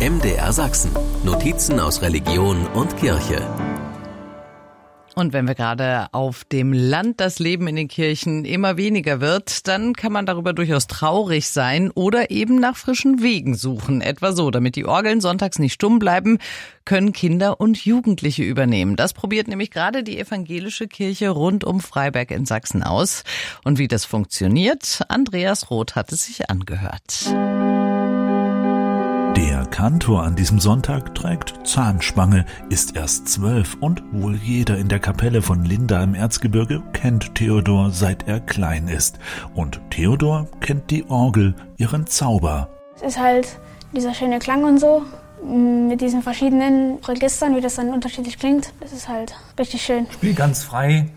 MDR Sachsen. Notizen aus Religion und Kirche. Und wenn wir gerade auf dem Land das Leben in den Kirchen immer weniger wird, dann kann man darüber durchaus traurig sein oder eben nach frischen Wegen suchen. Etwa so, damit die Orgeln sonntags nicht stumm bleiben, können Kinder und Jugendliche übernehmen. Das probiert nämlich gerade die evangelische Kirche rund um Freiberg in Sachsen aus. Und wie das funktioniert, Andreas Roth hat es sich angehört. Der Kantor an diesem Sonntag trägt Zahnspange, ist erst 12 und wohl jeder in der Kapelle von Linda im Erzgebirge kennt Theodor, seit er klein ist. Und Theodor kennt die Orgel, ihren Zauber. Es ist halt dieser schöne Klang und so, mit diesen verschiedenen Registern, wie das dann unterschiedlich klingt. Das ist halt richtig schön. Spiel ganz frei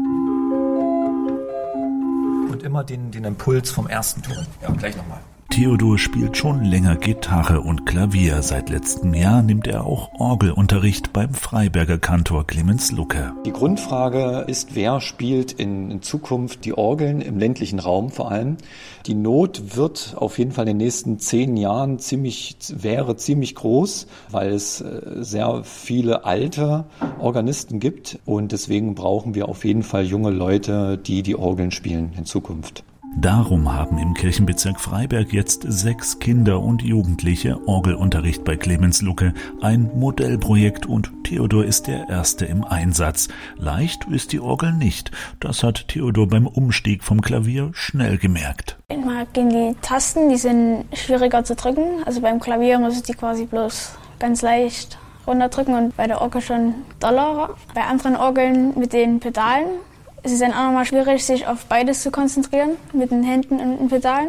und immer den Impuls vom ersten Ton. Ja, gleich nochmal. Theodor spielt schon länger Gitarre und Klavier. Seit letztem Jahr nimmt er auch Orgelunterricht beim Freiberger Kantor Clemens Lucke. Die Grundfrage ist, wer spielt in Zukunft die Orgeln im ländlichen Raum vor allem. Die Not wird auf jeden Fall in den nächsten 10 Jahren ziemlich groß, weil es sehr viele alte Organisten gibt und deswegen brauchen wir auf jeden Fall junge Leute, die Orgeln spielen in Zukunft. Darum haben im Kirchenbezirk Freiberg jetzt 6 Kinder und Jugendliche Orgelunterricht bei Clemens Lucke. Ein Modellprojekt und Theodor ist der Erste im Einsatz. Leicht ist die Orgel nicht. Das hat Theodor beim Umstieg vom Klavier schnell gemerkt. Manchmal gehen die Tasten, die sind schwieriger zu drücken. Also beim Klavier muss ich die quasi bloß ganz leicht runterdrücken und bei der Orgel schon doller. Bei anderen Orgeln mit den Pedalen es ist dann auch nochmal schwierig, sich auf beides zu konzentrieren, mit den Händen und den Pedalen.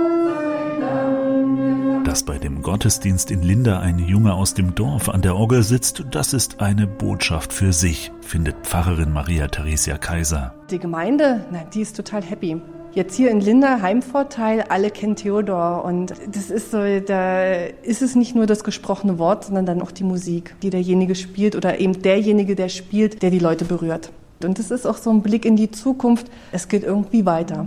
Dass bei dem Gottesdienst in Linda ein Junge aus dem Dorf an der Orgel sitzt, das ist eine Botschaft für sich, findet Pfarrerin Maria Theresia Kaiser. Die Gemeinde, die ist total happy. Jetzt hier in Linda, Heimvorteil, alle kennen Theodor und das ist so, da ist es nicht nur das gesprochene Wort, sondern dann auch die Musik, die derjenige spielt oder eben derjenige, der spielt, der die Leute berührt. Und es ist auch so ein Blick in die Zukunft. Es geht irgendwie weiter.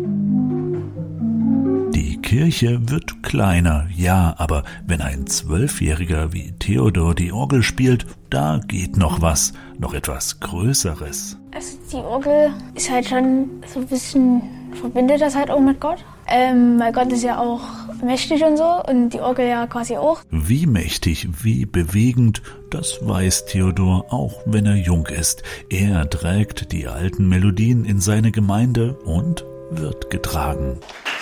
Die Kirche wird kleiner, ja, aber wenn ein 12-Jähriger wie Theodor die Orgel spielt, da geht noch was, noch etwas Größeres. Also die Orgel ist halt schon so ein bisschen, verbindet das halt auch mit Gott. Weil Gott ist ja auch mächtig und so und die Orgel ja quasi auch. Wie mächtig, wie bewegend, das weiß Theodor, auch wenn er jung ist. Er trägt die alten Melodien in seine Gemeinde und wird getragen.